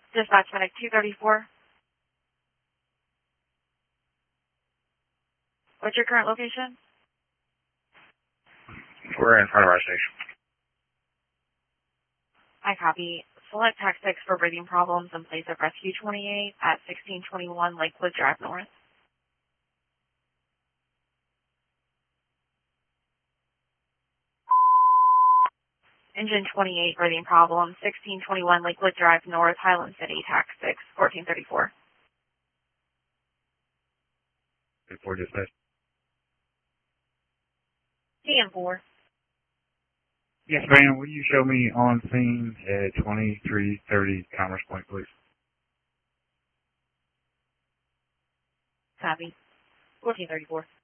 Dispatch Medic 234. What's your current location? We're in front of our station. I copy. Select tactics for breathing problems in place of Rescue 28 at 1621 Lakewood Drive North. Engine 28, breathing problem, 1621 Lakewood Drive North, Highland City, Tax 6, 1434. Before dispatch. TN4. Yes, ma'am. Will you show me on scene at 2330 Commerce Point, please? Copy. 1434.